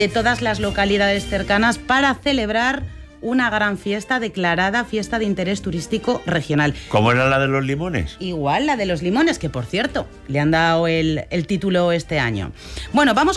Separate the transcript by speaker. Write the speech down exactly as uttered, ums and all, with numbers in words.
Speaker 1: de todas las localidades cercanas para celebrar una gran fiesta declarada fiesta de interés turístico regional.
Speaker 2: ¿Cómo era la de los limones?
Speaker 1: Igual la de los limones, que por cierto, le han dado el, el título este año. Bueno, vamos